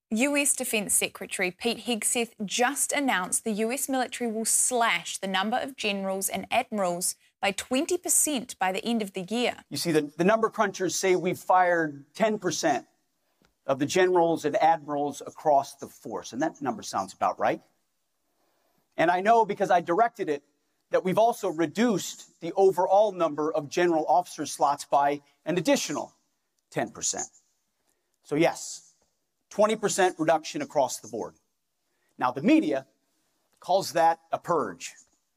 US Defense Secretary Pete Hegseth just announced the US military will slash the number of generals and admirals by 20% by the end of the year. You see, the number crunchers say we've fired 10% of the generals and admirals across the force, and that number sounds about right. And I know because I directed it that we've also reduced the overall number of general officer slots by an additional 10%. So yes, 20% reduction across the board. Now, the media calls that a purge.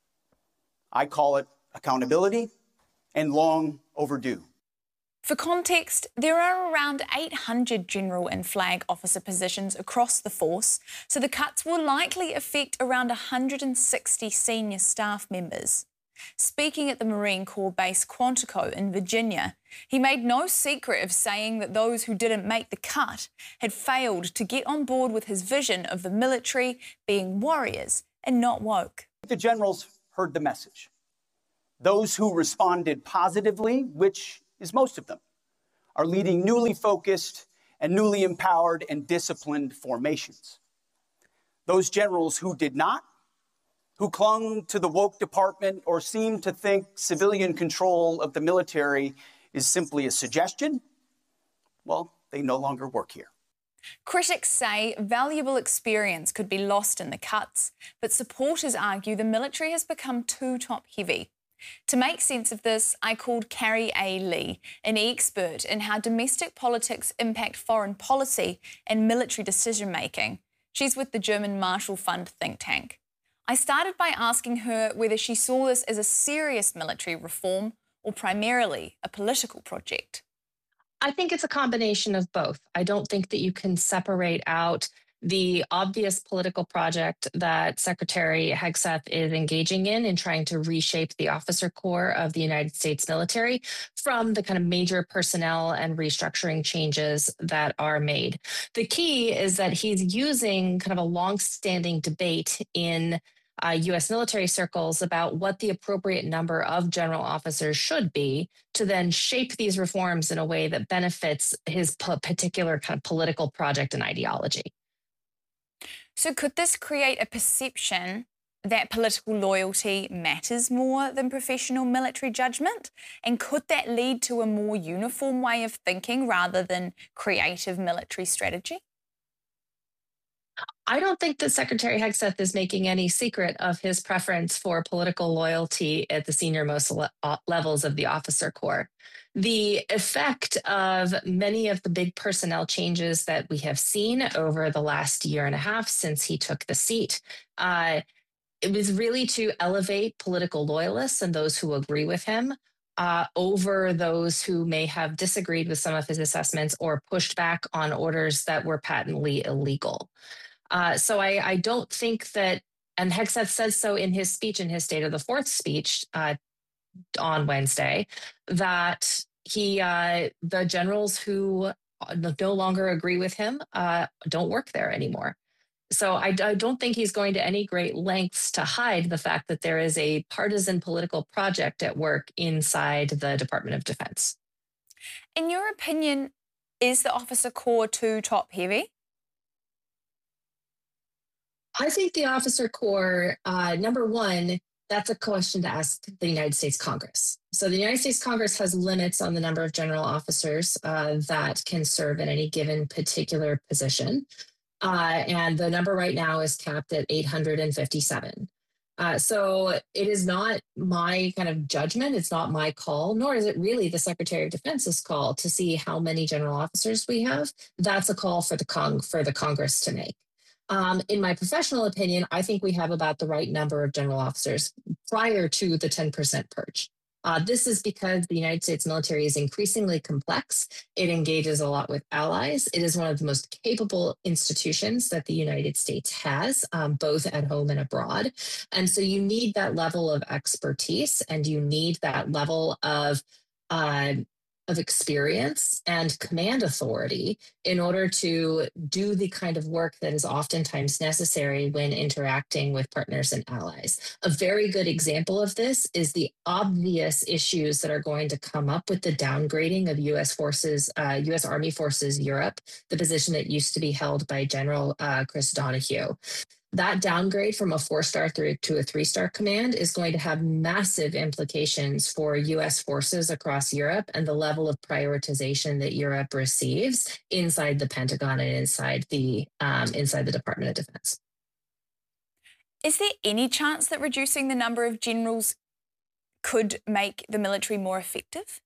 I call it accountability and long overdue. For context, there are around 800 general and flag officer positions across the force, so the cuts will likely affect around 160 senior staff members. Speaking at the Marine Corps base Quantico in Virginia, he made no secret of saying that those who didn't make the cut had failed to get on board with his vision of the military being warriors and not woke. The generals heard the message. Those who responded positively, which is most of them, are leading newly focused and newly empowered and disciplined formations. Those generals who did not, who clung to the woke department or seemed to think civilian control of the military is simply a suggestion, well, they no longer work here. Critics say valuable experience could be lost in the cuts, but supporters argue the military has become too top-heavy. To make sense of this, I called Carrie A. Lee, an expert in how domestic politics impact foreign policy and military decision-making. She's with the German Marshall Fund think tank. I started by asking her whether she saw this as a serious military reform or primarily a political project. I think it's a combination of both. I don't think that you can separate out the obvious political project that Secretary Hegseth is engaging in trying to reshape the officer corps of the United States military from the kind of major personnel and restructuring changes that are made. The key is that he's using kind of a long-standing debate in U.S. military circles about what the appropriate number of general officers should be to then shape these reforms in a way that benefits his particular kind of political project and ideology. So could this create a perception that political loyalty matters more than professional military judgment? And could that lead to a more uniform way of thinking rather than creative military strategy? I don't think that Secretary Hegseth is making any secret of his preference for political loyalty at the senior-most levels of the officer corps. The effect of many of the big personnel changes that we have seen over the last year and a half since he took the seat, it was really to elevate political loyalists and those who agree with him over those who may have disagreed with some of his assessments or pushed back on orders that were patently illegal. So I don't think that, and Hegseth says so in his speech, in his State of the Fourth speech on Wednesday, that the generals who no longer agree with him don't work there anymore. So I don't think he's going to any great lengths to hide the fact that there is a partisan political project at work inside the Department of Defense. In your opinion, is the officer corps too top-heavy? I think the officer corps, number one, that's a question to ask the United States Congress. So the United States Congress has limits on the number of general officers that can serve in any given particular position. And the number right now is capped at 857. So it is not my kind of judgment. It's not my call, nor is it really the Secretary of Defense's call to see how many general officers we have. That's a call for the Congress to make. In my professional opinion, I think we have about the right number of general officers prior to the 10% purge. This is because the United States military is increasingly complex. It engages a lot with allies. It is one of the most capable institutions that the United States has, both at home and abroad. And so you need that level of expertise and you need that level of of experience and command authority in order to do the kind of work that is oftentimes necessary when interacting with partners and allies. A very good example of this is the obvious issues that are going to come up with the downgrading of U.S. forces, U.S. Army Forces Europe, the position that used to be held by General Chris Donahue. That downgrade from a 4-star through to a 3-star command is going to have massive implications for U.S. forces across Europe and the level of prioritization that Europe receives inside the Pentagon and inside the Department of Defense. Is there any chance that reducing the number of generals could make the military more effective?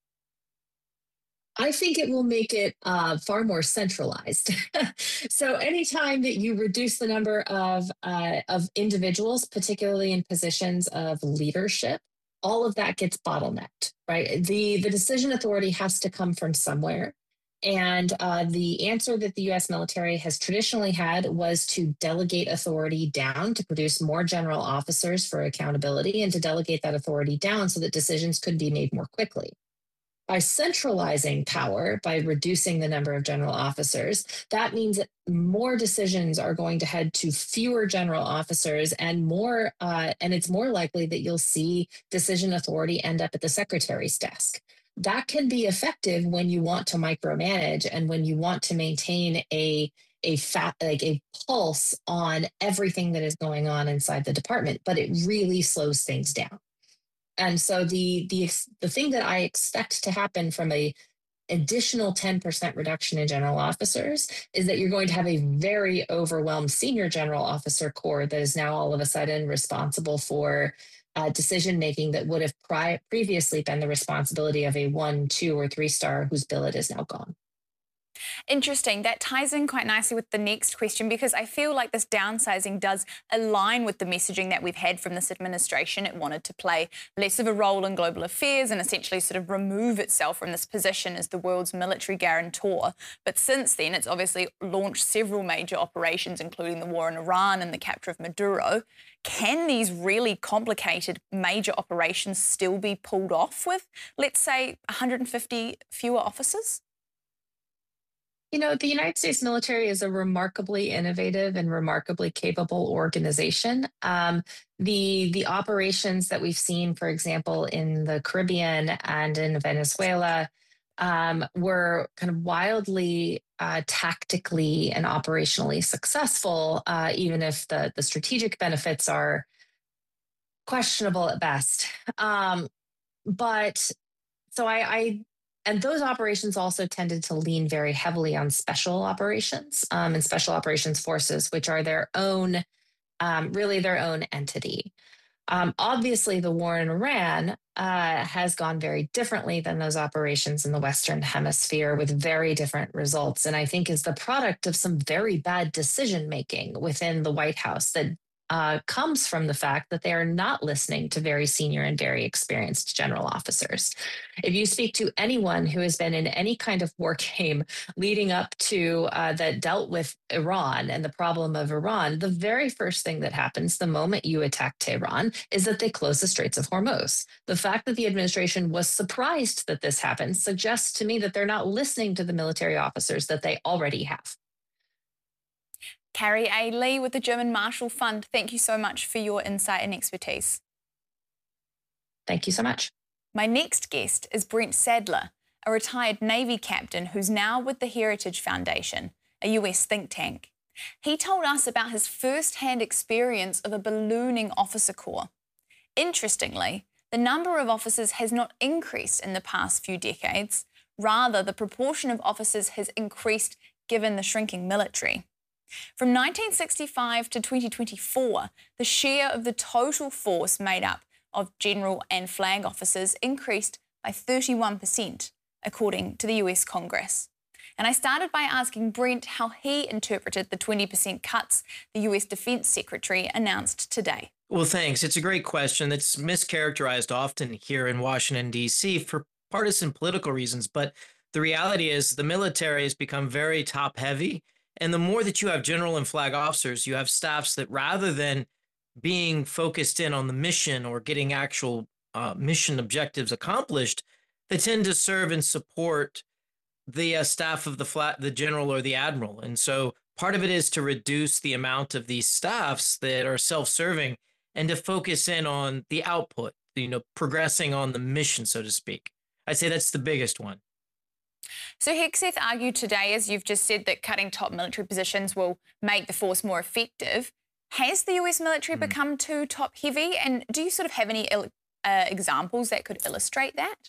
I think it will make it far more centralized. So anytime that you reduce the number of individuals, particularly in positions of leadership, all of that gets bottlenecked, right? The decision authority has to come from somewhere. And the answer that the U.S. military has traditionally had was to delegate authority down to produce more general officers for accountability and to delegate that authority down so that decisions could be made more quickly. By centralizing power, by reducing the number of general officers, that means that more decisions are going to head to fewer general officers and it's more likely that you'll see decision authority end up at the secretary's desk. That can be effective when you want to micromanage and when you want to maintain a pulse on everything that is going on inside the department, but it really slows things down. And so the thing that I expect to happen from a additional 10% reduction in general officers is that you're going to have a very overwhelmed senior general officer corps that is now all of a sudden responsible for decision making that would have previously been the responsibility of a 1, 2, or 3-star whose billet is now gone. Interesting. That ties in quite nicely with the next question, because I feel like this downsizing does align with the messaging that we've had from this administration. It wanted to play less of a role in global affairs and essentially sort of remove itself from this position as the world's military guarantor. But since then, it's obviously launched several major operations, including the war in Iran and the capture of Maduro. Can these really complicated major operations still be pulled off with, let's say, 150 fewer officers? You know, the United States military is a remarkably innovative and remarkably capable organization. The operations that we've seen, for example, in the Caribbean and in Venezuela, were kind of wildly tactically and operationally successful, even if the strategic benefits are questionable at best. And those operations also tended to lean very heavily on special operations and special operations forces, which are their own, really their own entity. Obviously, the war in Iran has gone very differently than those operations in the Western Hemisphere with very different results. And I think is the product of some very bad decision making within the White House that comes from the fact that they are not listening to very senior and very experienced general officers. If you speak to anyone who has been in any kind of war game leading up to that dealt with Iran and the problem of Iran, the very first thing that happens the moment you attack Tehran is that they close the Straits of Hormuz. The fact that the administration was surprised that this happened suggests to me that they're not listening to the military officers that they already have. Carrie A. Lee with the German Marshall Fund, thank you so much for your insight and expertise. Thank you so much. My next guest is Brent Sadler, a retired Navy captain who's now with the Heritage Foundation, a US think tank. He told us about his first-hand experience of a ballooning officer corps. Interestingly, the number of officers has not increased in the past few decades. Rather, the proportion of officers has increased given the shrinking military. From 1965 to 2024, the share of the total force made up of general and flag officers increased by 31%, according to the US Congress. And I started by asking Brent how he interpreted the 20% cuts the US Defense Secretary announced today. Well, thanks. It's a great question that's mischaracterized often here in Washington, D.C. for partisan political reasons. But the reality is the military has become very top-heavy. And the more that you have general and flag officers, you have staffs that rather than being focused in on the mission or getting actual mission objectives accomplished, they tend to serve and support the staff of the general or the admiral. And so part of it is to reduce the amount of these staffs that are self-serving and to focus in on the output, progressing on the mission, so to speak. I'd say that's the biggest one. So Hegseth argued today, as you've just said, that cutting top military positions will make the force more effective. Has the US military become too top heavy? And do you sort of have any examples that could illustrate that?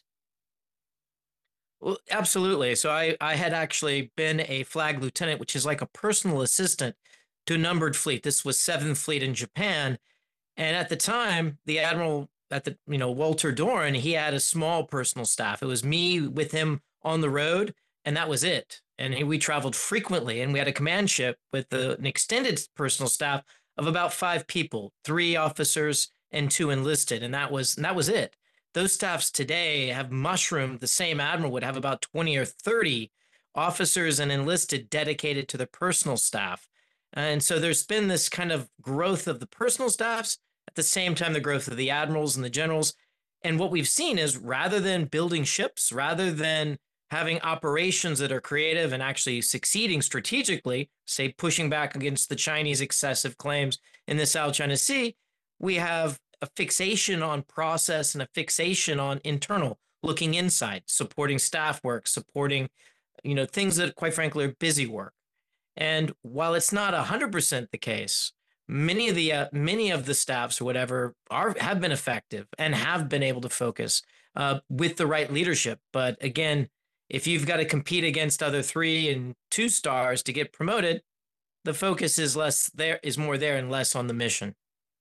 Well, absolutely. So I had actually been a flag lieutenant, which is like a personal assistant to a numbered fleet. This was 7th Fleet in Japan. And at the time, the admiral Walter Doran, he had a small personal staff. It was me with him on the road, and that was it. And we traveled frequently, and we had a command ship with an extended personal staff of about 5 people, 3 officers and 2 enlisted, and that was it. Those staffs today have mushroomed. The same admiral would have about 20 or 30 officers and enlisted dedicated to the personal staff. And so there's been this kind of growth of the personal staffs, at the same time the growth of the admirals and the generals. And what we've seen is, rather than building ships, rather than having operations that are creative and actually succeeding strategically, say pushing back against the Chinese excessive claims in the South China Sea, we have a fixation on process and a fixation on internal, looking inside, supporting staff work, supporting, things that quite frankly are busy work. And while it's not 100% the case, many of the staffs or whatever have been effective and have been able to focus with the right leadership. But again, if you've got to compete against other 3 and 2 stars to get promoted, the focus is more there and less on the mission.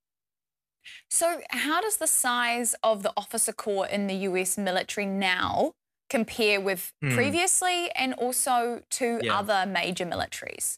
So how does the size of the officer corps in the US military now compare with previously, and also to other major militaries?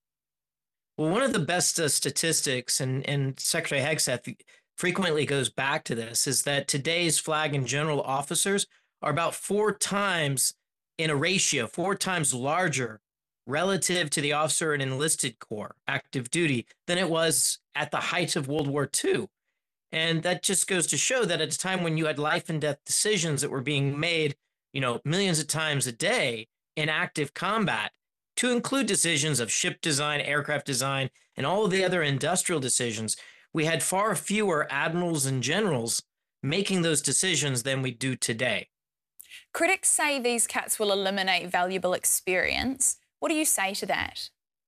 Well, one of the best statistics, and Secretary Hegseth frequently goes back to this, is that today's flag and general officers are about 4 times in a ratio, 4 times larger relative to the officer and enlisted corps, active duty, than it was at the height of World War II. And that just goes to show that at a time when you had life and death decisions that were being made, millions of times a day in active combat, to include decisions of ship design, aircraft design, and all of the other industrial decisions, we had far fewer admirals and generals making those decisions than we do today. Critics say these cuts will eliminate valuable experience. What do you say to that?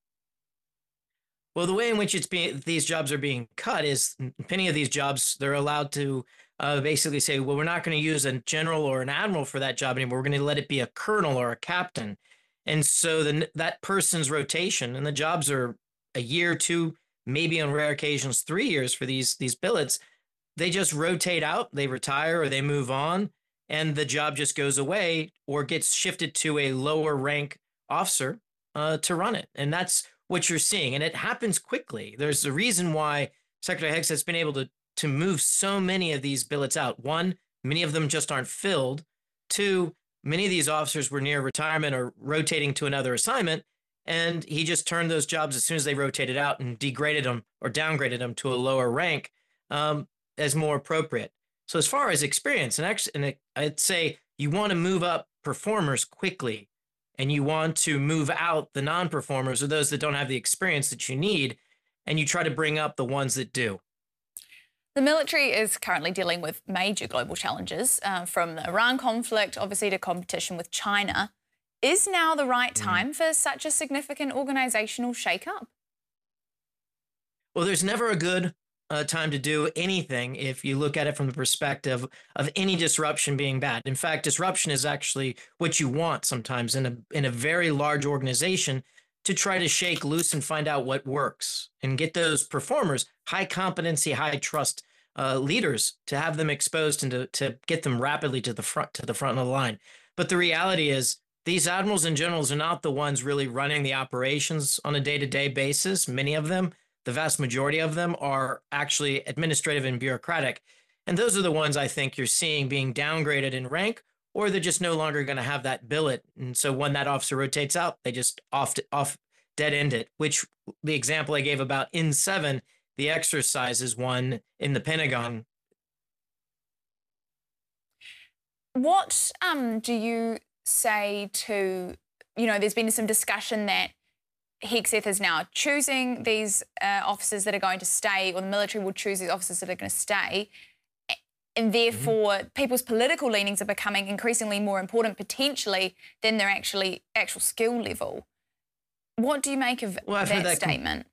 Well, the way in which these jobs are being cut is, many of these jobs, they're allowed to basically say, well, we're not going to use a general or an admiral for that job anymore. We're going to let it be a colonel or a captain. And so that person's rotation, and the jobs are a year, 2, maybe on rare occasions 3 years for these billets, they just rotate out, they retire, or they move on, and the job just goes away or gets shifted to a lower rank officer to run it. And that's what you're seeing. And it happens quickly. There's a reason why Secretary Hegseth has been able to move so many of these billets out. 1, many of them just aren't filled. 2, many of these officers were near retirement or rotating to another assignment, and he just turned those jobs as soon as they rotated out and degraded them or downgraded them to a lower rank as more appropriate. So as far as experience, and I'd say you want to move up performers quickly, and you want to move out the non-performers or those that don't have the experience that you need, and you try to bring up the ones that do. The military is currently dealing with major global challenges, from the Iran conflict, obviously, to competition with China. Is now the right time for such a significant organisational shake-up? Well, there's never a good time to do anything if you look at it from the perspective of any disruption being bad. In fact, disruption is actually what you want sometimes in a very large organization, to try to shake loose and find out what works and get those performers, high competency, high trust leaders, to have them exposed and to get them rapidly to the front of the line. But the reality is, these admirals and generals are not the ones really running the operations on a day-to-day basis. Many of them, the vast majority of them, are actually administrative and bureaucratic. And those are the ones I think you're seeing being downgraded in rank, or they're just no longer going to have that billet. And so when that officer rotates out, they just off dead end it, which the example I gave about N7, the exercise, is one in the Pentagon. What do you say to, there's been some discussion that Hegseth is now choosing these officers that are going to stay, or the military will choose these officers that are going to stay, and therefore people's political leanings are becoming increasingly more important potentially than their actual skill level. What do you make of that statement?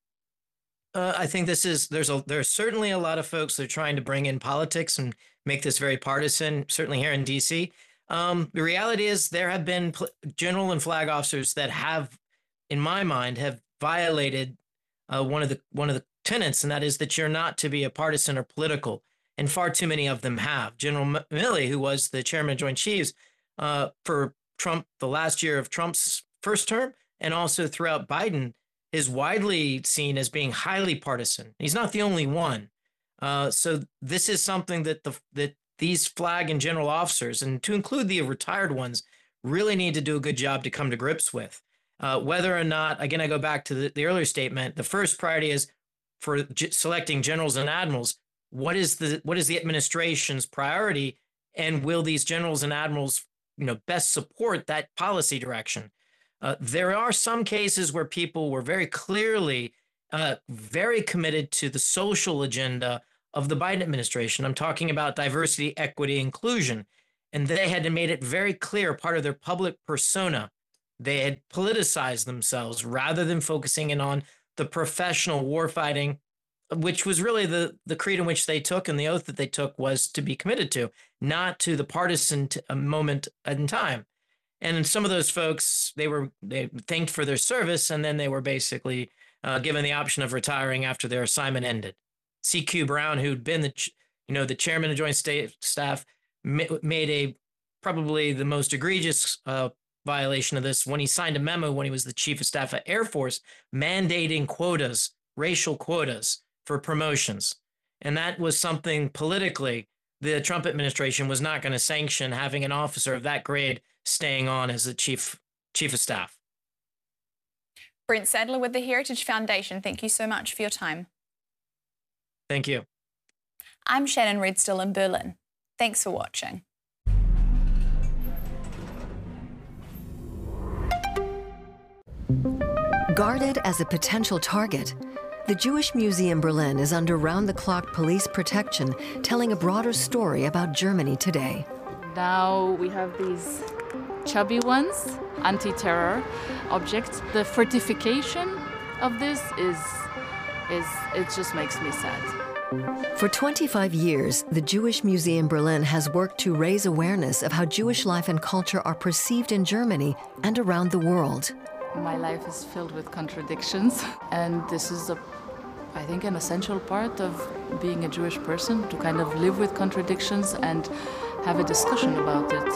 I think there's certainly a lot of folks that are trying to bring in politics and make this very partisan, certainly here in D.C. The reality is there have been general and flag officers that have, in my mind, have violated one of the tenets, and that is that you're not to be a partisan or political, and far too many of them have. General Milley, who was the chairman of Joint Chiefs for Trump, the last year of Trump's first term, and also throughout Biden, is widely seen as being highly partisan. He's not the only one. So this is something that these flag and general officers, and to include the retired ones, really need to do a good job to come to grips with. Whether or not, again, I go back to the earlier statement, the first priority is for selecting generals and admirals. What is the administration's priority, and will these generals and admirals, best support that policy direction? There are some cases where people were very clearly very committed to the social agenda of the Biden administration. I'm talking about diversity, equity, inclusion, and they had made it very clear, part of their public persona. They had politicized themselves rather than focusing in on the professional warfighting, which was really the creed in which they took, and the oath that they took was to be committed to, not to the partisan moment in time. And some of those folks, they thanked for their service, and then they were basically given the option of retiring after their assignment ended. C.Q. Brown, who'd been the chairman of Joint Staff, made probably the most egregious violation of this when he signed a memo when he was the chief of staff at Air Force, mandating quotas, racial quotas for promotions. And that was something politically the Trump administration was not going to sanction, having an officer of that grade staying on as the chief of staff. Brent Sadler with the Heritage Foundation, thank you so much for your time. Thank you. I'm Shannon Redstill in Berlin. Thanks for watching. Guarded as a potential target, the Jewish Museum Berlin is under round-the-clock police protection, telling a broader story about Germany today. Now we have these chubby ones, anti-terror objects. The fortification of this it just makes me sad. For 25 years, the Jewish Museum Berlin has worked to raise awareness of how Jewish life and culture are perceived in Germany and around the world. My life is filled with contradictions, and this is, I think, an essential part of being a Jewish person, to kind of live with contradictions and have a discussion about it.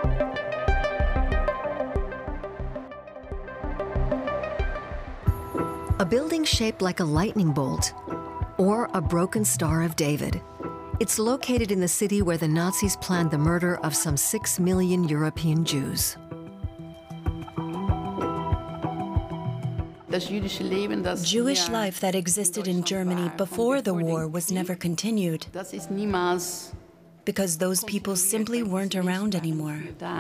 A building shaped like a lightning bolt, or a broken Star of David. It's located in the city where the Nazis planned the murder of some 6 million European Jews. Jewish life that existed in Germany before the war was never continued, because those people simply weren't around anymore.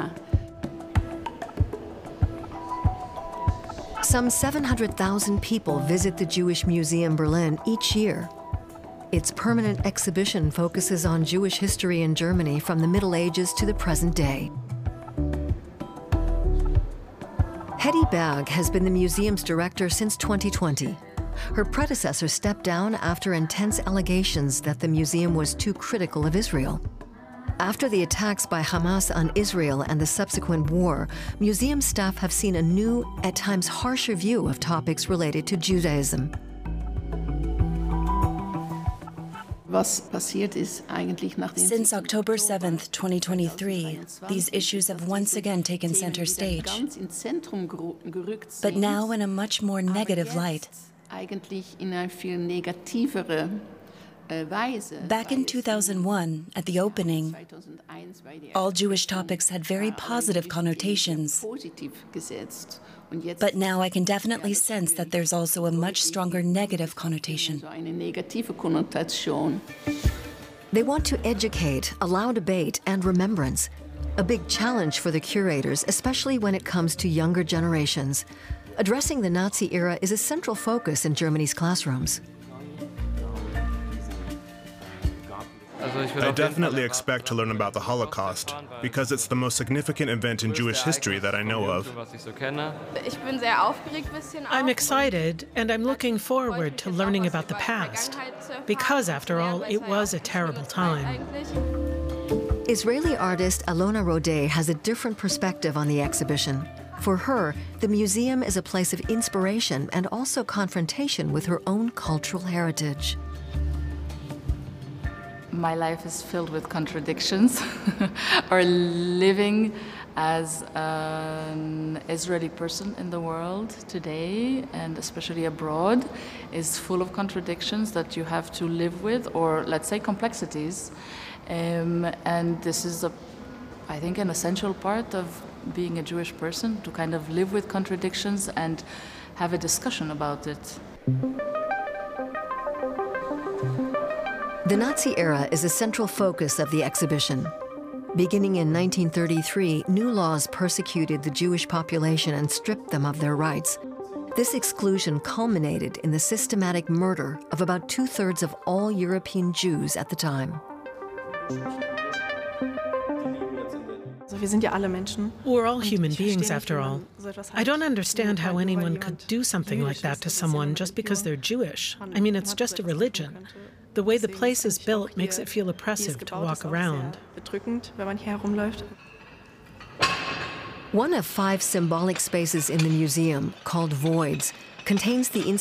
Some 700,000 people visit the Jewish Museum Berlin each year. Its permanent exhibition focuses on Jewish history in Germany from the Middle Ages to the present day. Hetty Berg has been the museum's director since 2020. Her predecessor stepped down after intense allegations that the museum was too critical of Israel. After the attacks by Hamas on Israel and the subsequent war, museum staff have seen a new, at times harsher view of topics related to Judaism. Since October 7th, 2023, these issues have once again taken center stage, but now in a much more negative light. Back in 2001, at the opening, all Jewish topics had very positive connotations. But now I can definitely sense that there's also a much stronger negative connotation. They want to educate, allow debate and remembrance, a big challenge for the curators, especially when it comes to younger generations. Addressing the Nazi era is a central focus in Germany's classrooms. I definitely expect to learn about the Holocaust, because it's the most significant event in Jewish history that I know of. I'm excited, and I'm looking forward to learning about the past, because, after all, it was a terrible time. Israeli artist Alona Rodé has a different perspective on the exhibition. For her, the museum is a place of inspiration and also confrontation with her own cultural heritage. My life is filled with contradictions, or living as an Israeli person in the world today, and especially abroad, is full of contradictions that you have to live with, or let's say complexities. And this is, I think, an essential part of being a Jewish person, to kind of live with contradictions and have a discussion about it. The Nazi era is a central focus of the exhibition. Beginning in 1933, new laws persecuted the Jewish population and stripped them of their rights. This exclusion culminated in the systematic murder of about 2/3 of all European Jews at the time. We're all human beings, after all. I don't understand how anyone could do something like that to someone just because they're Jewish. I mean, it's just a religion. The way the place is built makes it feel oppressive to walk around. One of 5 symbolic spaces in the museum, called voids, contains the